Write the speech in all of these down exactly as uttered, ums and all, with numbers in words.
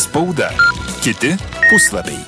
Spauda. Kiti puslapiai.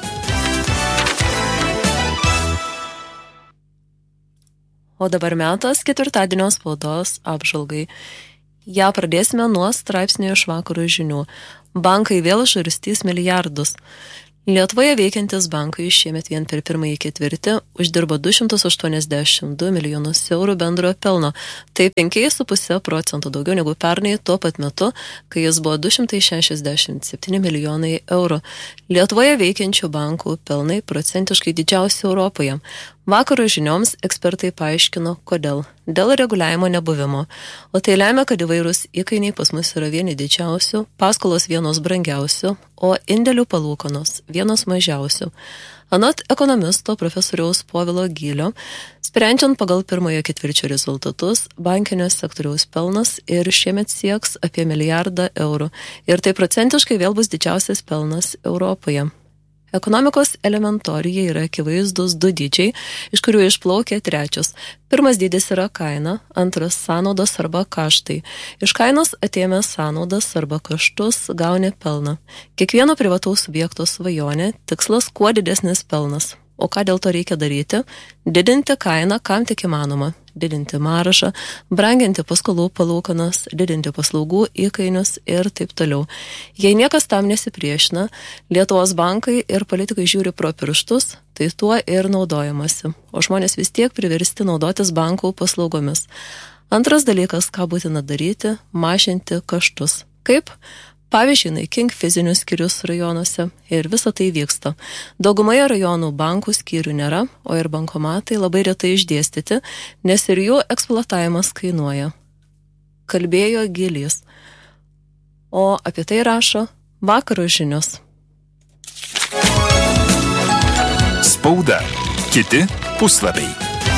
O dabar metas ketvirtadienio spaudos apžvalgai. Ja pradėsime nuo straipsnio iš Vakaro žinių. Bankai vėl žarstys milijardus. Lietuvoje veikiantis bankai šiemet vien per pirmąjį ketvirtį uždirbo du šimtus aštuoniasdešimt du milijonus eurų bendrojo pelno. Tai penki su puse procento daugiau negu pernai tuo pat metu, kai jis buvo du šimtai šešiasdešimt septyni milijonai eurų. Lietuvoje veikiančių bankų pelnai procentiškai didžiausi Europoje. Vakaro žinioms ekspertai paaiškino, kodėl. Dėl reguliavimo nebuvimo. O tai lemia, kad įvairūs įkainiai pas mus yra vieni didžiausių, paskolos vienos brangiausių, o indėlių palūkanos vienos mažiausių. Anot ekonomisto profesoriaus Povilo Gylio, sprendžiant pagal pirmojo ketvirčio rezultatus, bankinio sektoriaus pelnas ir šiemet sieks apie milijardą eurų. Ir tai procentiškai vėl bus didžiausias pelnas Europoje. Ekonomikos elementorijoje yra akivaizdus du dydžiai, iš kurių išplaukia trečias. Pirmas dydis yra kaina, antras sąnaudos arba kaštai. Iš kainos atėmę sąnaudas arba kaštus gauni pelną. Kiekvieno privataus subjekto svajonė, tikslas kuo didesnis pelnas. O ką dėl to reikia daryti? Didinti kainą, kam tik įmanoma. Didinti maržą, branginti paskolų palūkanas, didinti paslaugų įkainius ir taip toliau. Jei niekas tam nesipriešina, Lietuvos bankai ir politikai žiūri pro pirštus, tai tuo ir naudojamasi. O žmonės vis tiek priversti naudotis bankų paslaugomis. Antras dalykas, ką būtina daryti, mažinti kaštus. Kaip? Pavyzdžiui, naikink fizinius skyrius rajonuose ir visa tai vyksta. Daugumoje rajonų bankų skyrių nėra, o ir bankomatai labai retai išdėstyti, nes ir jų eksploatavimas kainuoja. Kalbėjo Gylys. O apie tai rašo Vakaro žinios. Spauda. Kiti puslapiai.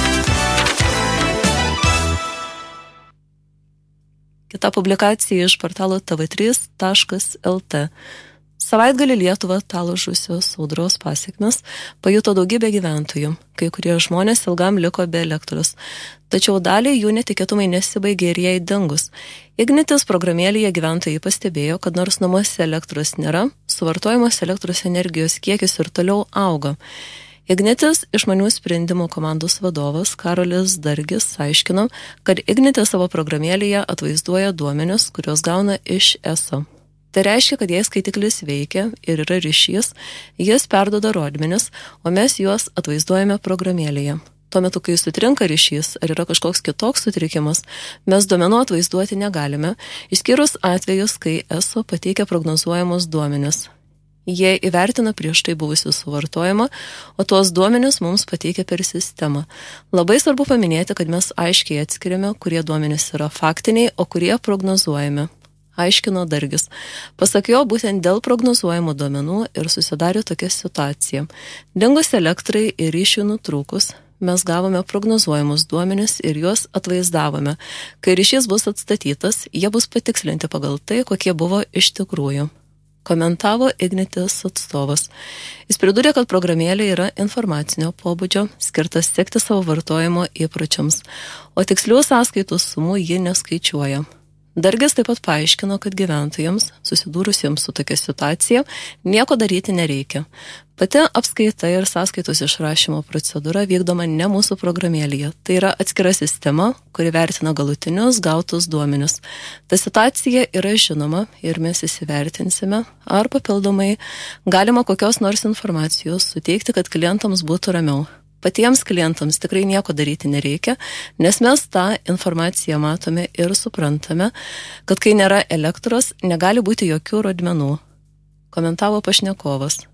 Kita publikacija iš portalo t v trys taškas l t. Savaitgalį Lietuvą talžusios audros pasekmes pajuto daugybė gyventojų. Kai kurie žmonės ilgam liko be elektros. Tačiau daliai jų netikėtumai nesibaigė ir jai dingus. Ignitis programėlėje gyventojai pastebėjo, kad nors namuose elektros nėra, suvartojamos elektros energijos kiekis ir toliau auga. Ignitis išmanių sprendimų komandos vadovas Karolis Dargis aiškino, kad Ignitis savo programėlėje atvaizduoja duomenis, kuriuos gauna iš E S O. Tai reiškia, kad jei skaitiklis veikia ir yra ryšys, jis perduoda rodmenis, o mes juos atvaizduojame programėlėje. Tuo metu, kai sutrinka ryšys ar yra kažkoks kitoks sutrikimas, mes duomenų atvaizduoti negalime, išskyrus atvejus, kai E S O pateikia prognozuojamus duomenis. Jie įvertina prieš tai buvusių suvartojimą, o tuos duomenis mums pateikia per sistemą. Labai svarbu paminėti, kad mes aiškiai atskiriame, kurie duomenys yra faktiniai, o kurie prognozuojami. Aiškino Dargis. Pasak jo, būtent dėl prognozuojamų duomenų ir susidarė tokia situacija. Dingus elektrai ir ryšių nutrūkus, mes gavome prognozuojamus duomenis ir juos atvaizdavome. Kai ryšys bus atstatytas, jie bus patikslinti pagal tai, kokie buvo iš tikrųjų. Komentavo Ignitis atstovas. Jis pridūrė, kad programėlė yra informacinio pobūdžio, skirtas sekti savo vartojimo įpročiams, o tikslių sąskaitų sumų ji neskaičiuoja. Dargis taip pat paaiškino, kad gyventojams, susidūrusiems su tokia situacija, nieko daryti nereikia. Pati apskaita ir sąskaitos išrašymo procedūra vykdoma ne mūsų programėlėje. Tai yra atskira sistema, kuri vertina galutinius gautus duomenis. Ta situacija yra žinoma ir mes įsivertinsime, ar papildomai galima kokios nors informacijos suteikti, kad klientams būtų ramiau. Patiems klientams tikrai nieko daryti nereikia, nes mes tą informaciją matome ir suprantame, kad kai nėra elektros, negali būti jokių rodmenų, komentavo pašnekovas.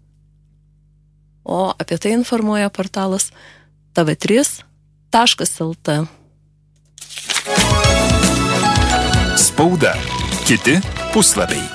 O apie tai informuoja portalas t v trys taškas l t. Spauda. Kiti puslapiai.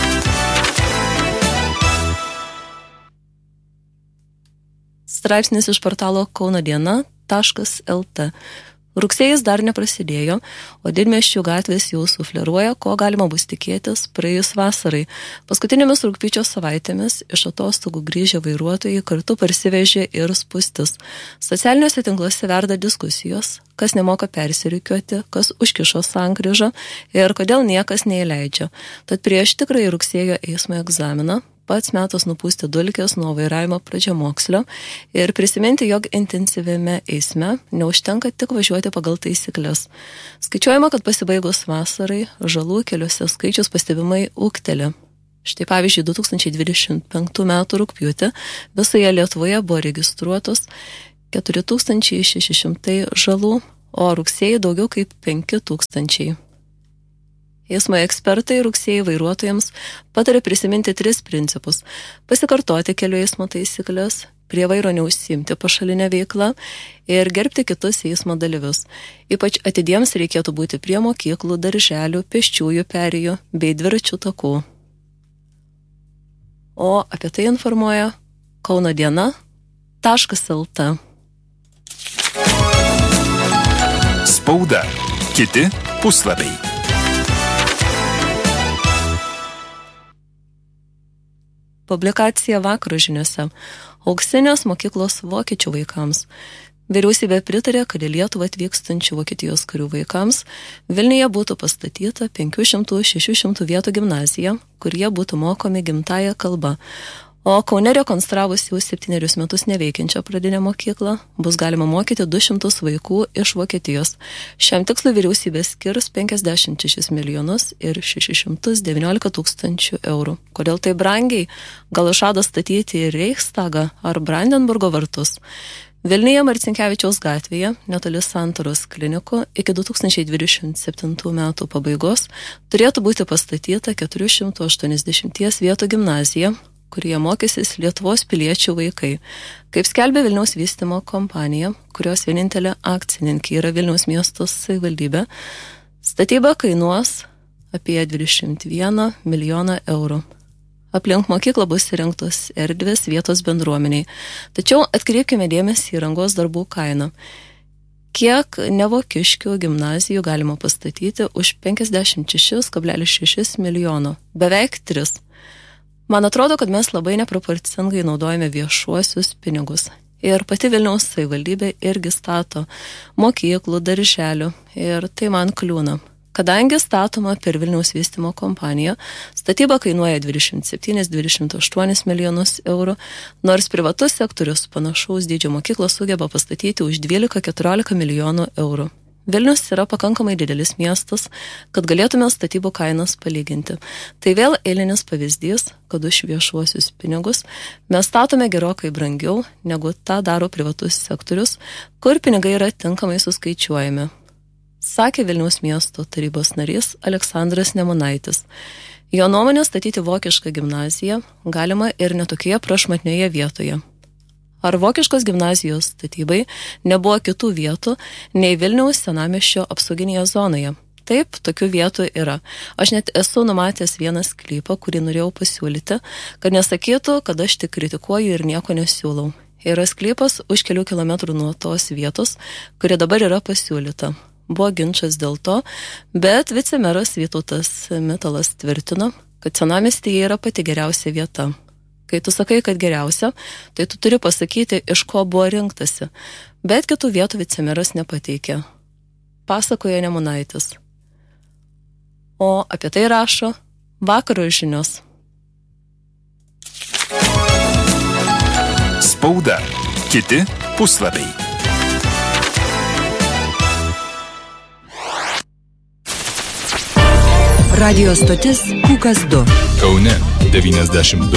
Straipsnis iš portalo kauno diena taškas l t. Rugsėjis dar neprasidėjo, o didmiesčių gatvės jau sufleruoja, ko galima bus tikėtis praėjus vasarai. Paskutinėmis rugpjūčio savaitėmis iš atostogų grįžę vairuotojai kartu parsivežė ir spūstis. Socialiniuose tinkluose verda diskusijos, kas nemoka persirikiuoti, kas užkišo sankryžą ir kodėl niekas neįleidžia. Tad prieš tikrąjį rugsėjo eismo egzaminą pats metas nupūsti dulkės nuo vairavimo pradžiamokslio ir prisiminti, jog intensyviame eisme neužtenka tik važiuoti pagal taisyklės. Skaičiuojama, kad pasibaigus vasarai žalų keliuose skaičius pastebimai ūgteli. Štai pavyzdžiui, du tūkstančiai dvidešimt penktų metų rugpjūtį visoje Lietuvoje buvo registruotos keturi tūkstančiai šeši šimtai žalų, o rugsėjai daugiau kaip penki tūkstančiai. Eismo ekspertai rugsėjai vairuotojams patarė prisiminti tris principus: pasikartoti kelių eismo taisyklės, prie vairo neužsiimti pašalinę veiklą ir gerbti kitus eismo dalyvius. Ypač atidiems reikėtų būti prie mokyklų, darželių, pėsčiųjų perėjų bei dviračių takų. O apie tai informuoja Kauno diena taškas lt. Spauda. Kiti puslapiai. Publikacija vakaro žiniuose. Auksinės mokyklos vokiečių vaikams. Vyriausybė pritarė, kad į Lietuvą atvykstančių Vokietijos karių vaikams Vilniuje būtų pastatyta penkių šimtų šešių šimtų vietų gimnazija, kur jie būtų mokomi gimtąja kalba. O Kaune rekonstravus jau septynerius metus neveikiančią pradinę mokyklą bus galima mokyti du šimtus vaikų iš Vokietijos. Šiam tikslui vyriausybė skirs penkiasdešimt šešis milijonus ir šešis šimtus devyniolika tūkstančių eurų. Kodėl tai brangiai? Gal žada statyti Reichstagą ar Brandenburgo vartus? Vilniuje Marcinkevičiaus gatvėje, netoli Santaros klinikų, iki du tūkstančiai dvidešimt septintų metų pabaigos turėtų būti pastatyta keturių šimtų aštuoniasdešimties vietų gimnazija, kurie mokysis Lietuvos piliečių vaikai. Kaip skelbė Vilniaus vystymo kompanija, kurios vienintelė akcininkė yra Vilniaus miesto savivaldybė, statyba kainuos apie dvidešimt vieną milijoną eurų. Aplink mokyklą bus įrengtos erdvės vietos bendruomeniai. Tačiau atkreipkime dėmesį į rangos darbų kainą. Kiek nevokiškių gimnazijų galima pastatyti už penkiasdešimt šeši kablelis šeši milijono? Beveik tris. Man atrodo, kad mes labai neproporcingai naudojame viešuosius pinigus. Ir pati Vilniaus savivaldybė irgi stato mokyklų, darželių. Ir tai man kliūna. Kadangi statoma per Vilniaus vystymo kompaniją, statyba kainuoja dvidešimt septynis dvidešimt aštuonis milijonus eurų, nors privatus sektorius panašaus dydžio mokyklą sugeba pastatyti už dvylika keturiolika milijonų eurų. Vilnius yra pakankamai didelis miestas, kad galėtume statybų kainas palyginti. Tai vėl eilinis pavyzdys, kad už viešuosius pinigus mes statome gerokai brangiau, negu tą daro privatus sektorius, kur pinigai yra tinkamai suskaičiuojami. Sakė Vilniaus miesto tarybos narys Aleksandras Nemunaitis. Jo nuomonė, statyti vokišką gimnaziją galima ir netokioje prašmatnioje vietoje. Ar vokiškos gimnazijos statybai nebuvo kitų vietų nei Vilniaus senamiesčio apsauginėje zonoje? Taip, tokių vietų yra. Aš net esu numatęs vieną sklypą, kurį norėjau pasiūlyti, kad nesakytų, kad aš tik kritikuoju ir nieko nesiūlau. Yra sklypas už kelių kilometrų nuo tos vietos, kuri dabar yra pasiūlyta. Buvo ginčas dėl to, bet vicemeras Vytautas Mitalas tvirtino, kad senamiestyje yra pati geriausia vieta. Kai tu sakai, kad geriausia, tai tu turi pasakyti, iš ko buvo rinktasi. Bet kitų vietų vicemeras nepateikė. Pasakoja Nemunaitis. O apie tai rašo vakaro žinios. Spauda. Kiti puslapiai. Radio stotis Pūkas du. Kaune devyniasdešimt du